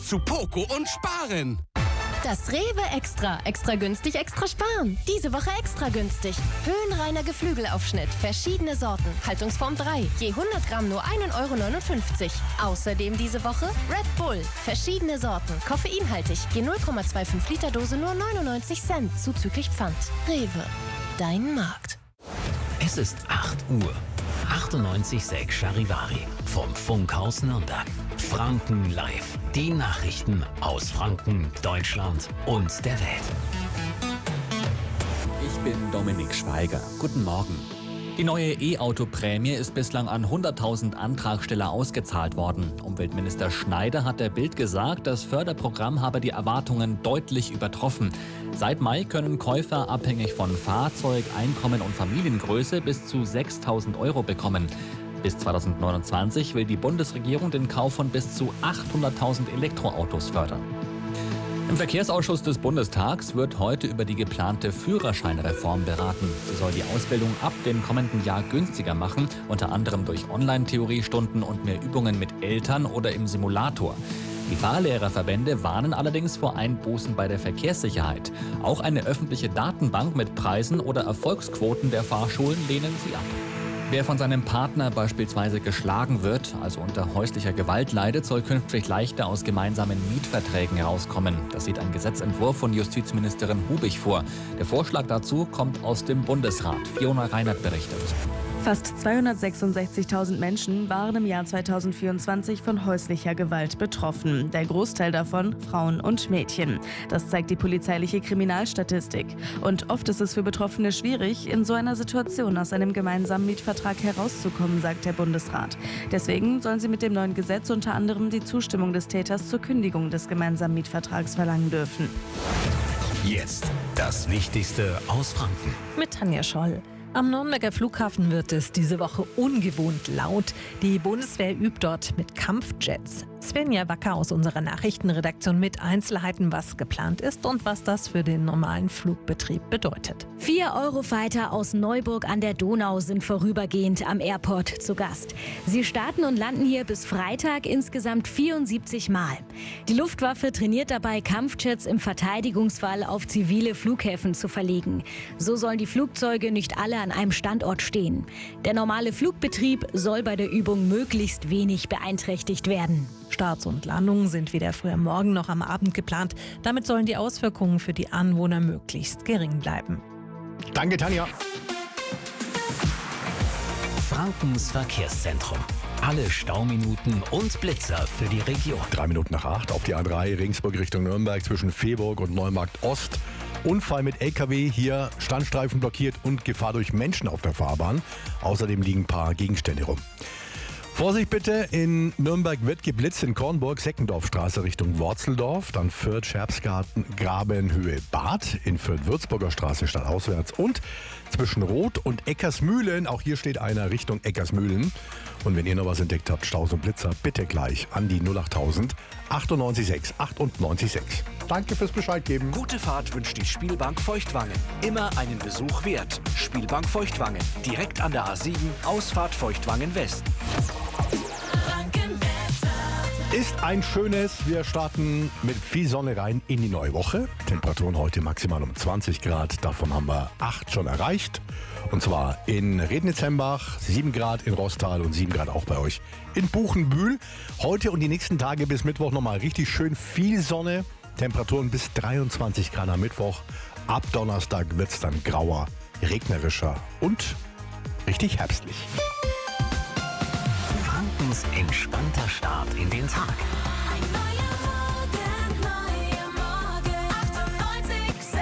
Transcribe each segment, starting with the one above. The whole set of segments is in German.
jetzt zu Poco und sparen. Das Rewe Extra. Extra günstig, extra sparen. Diese Woche extra günstig. Höhenreiner Geflügelaufschnitt. Verschiedene Sorten. Haltungsform 3. Je 100 Gramm nur 1,59 €. Außerdem diese Woche Red Bull. Verschiedene Sorten. Koffeinhaltig. Je 0,25 Liter Dose nur 99 Cent. Zuzüglich Pfand. Rewe. Dein Markt. Es ist 8 Uhr. 98,6 Charivari vom Funkhaus Nürnberg. Franken live. Die Nachrichten aus Franken, Deutschland und der Welt. Ich bin Dominik Schweiger. Guten Morgen. Die neue E-Auto-Prämie ist bislang an 100.000 Antragsteller ausgezahlt worden. Umweltminister Schneider hat der Bild gesagt, das Förderprogramm habe die Erwartungen deutlich übertroffen. Seit Mai können Käufer abhängig von Fahrzeug, Einkommen und Familiengröße bis zu 6.000 € bekommen. Bis 2029 will die Bundesregierung den Kauf von bis zu 800.000 Elektroautos fördern. Im Verkehrsausschuss des Bundestags wird heute über die geplante Führerscheinreform beraten. Sie soll die Ausbildung ab dem kommenden Jahr günstiger machen, unter anderem durch Online-Theoriestunden und mehr Übungen mit Eltern oder im Simulator. Die Fahrlehrerverbände warnen allerdings vor Einbußen bei der Verkehrssicherheit. Auch eine öffentliche Datenbank mit Preisen oder Erfolgsquoten der Fahrschulen lehnen sie ab. Wer von seinem Partner beispielsweise geschlagen wird, also unter häuslicher Gewalt leidet, soll künftig leichter aus gemeinsamen Mietverträgen herauskommen. Das sieht ein Gesetzentwurf von Justizministerin Hubig vor. Der Vorschlag dazu kommt aus dem Bundesrat. Fiona Reinert berichtet. Fast 266.000 Menschen waren im Jahr 2024 von häuslicher Gewalt betroffen. Der Großteil davon Frauen und Mädchen. Das zeigt die polizeiliche Kriminalstatistik. Und oft ist es für Betroffene schwierig, in so einer Situation aus einem gemeinsamen Mietvertrag herauszukommen, sagt der Bundesrat. Deswegen sollen sie mit dem neuen Gesetz unter anderem die Zustimmung des Täters zur Kündigung des gemeinsamen Mietvertrags verlangen dürfen. Jetzt das Wichtigste aus Franken. Mit Tanja Scholl. Am Nürnberger Flughafen wird es diese Woche ungewohnt laut. Die Bundeswehr übt dort mit Kampfjets. Svenja Wacker aus unserer Nachrichtenredaktion mit Einzelheiten, was geplant ist und was das für den normalen Flugbetrieb bedeutet. 4 Eurofighter aus Neuburg an der Donau sind vorübergehend am Airport zu Gast. Sie starten und landen hier bis Freitag insgesamt 74 Mal. Die Luftwaffe trainiert dabei, Kampfjets im Verteidigungsfall auf zivile Flughäfen zu verlegen. So sollen die Flugzeuge nicht alle an einem Standort stehen. Der normale Flugbetrieb soll bei der Übung möglichst wenig beeinträchtigt werden. Starts und Landungen sind weder früh am Morgen noch am Abend geplant. Damit sollen die Auswirkungen für die Anwohner möglichst gering bleiben. Danke, Tanja. Frankens Verkehrszentrum. Alle Stauminuten und Blitzer für die Region. 7:03 auf die A3 Regensburg Richtung Nürnberg zwischen Fehburg und Neumarkt Ost. Unfall mit LKW, hier Standstreifen blockiert und Gefahr durch Menschen auf der Fahrbahn. Außerdem liegen ein paar Gegenstände rum. Vorsicht bitte, in Nürnberg wird geblitzt in Kornburg, Seckendorfstraße Richtung Worzeldorf, dann Fürth, Scherbsgarten, Graben, Höhe Bad, in Fürth, Würzburger Straße stadtauswärts und zwischen Roth und Eckersmühlen, auch hier steht einer Richtung Eckersmühlen. Und wenn ihr noch was entdeckt habt, Staus und Blitzer, bitte gleich an die 08000 98,6 98,6. Danke fürs Bescheid geben. Gute Fahrt wünscht die Spielbank Feuchtwangen. Immer einen Besuch wert. Spielbank Feuchtwangen. Direkt an der A7, Ausfahrt Feuchtwangen West. Ist ein schönes, wir starten mit viel Sonne rein in die neue Woche. Temperaturen heute maximal um 20 Grad, davon haben wir 8 schon erreicht. Und zwar in Rednitzembach, 7 Grad in Rostal und 7 Grad auch bei euch in Buchenbühl. Heute und die nächsten Tage bis Mittwoch nochmal richtig schön viel Sonne. Temperaturen bis 23 Grad am Mittwoch. Ab Donnerstag wird es dann grauer, regnerischer und richtig herbstlich. Frankens entspannter Start in den Tag. Ein neuer Morgen, 98,6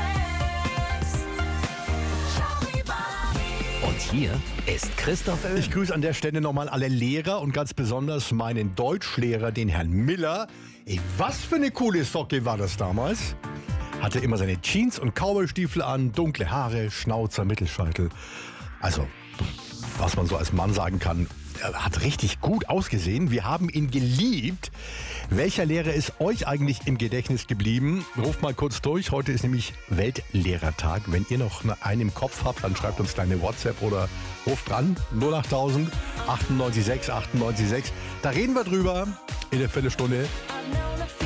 Charivari. Und hier ist Christoph Oehlen. Ich grüße an der Stelle nochmal alle Lehrer und ganz besonders meinen Deutschlehrer, den Herrn Miller. Ey, was für eine coole Socke war das damals? Hatte immer seine Jeans und Cowboystiefel an, dunkle Haare, Schnauzer, Mittelscheitel. Also, was man so als Mann sagen kann, er hat richtig gut ausgesehen. Wir haben ihn geliebt. Welcher Lehrer ist euch eigentlich im Gedächtnis geblieben? Ruft mal kurz durch. Heute ist nämlich Weltlehrertag. Wenn ihr noch einen im Kopf habt, dann schreibt uns kleine WhatsApp oder ruft dran. 08000 98,6 98,6. Da reden wir drüber in der Viertelstunde.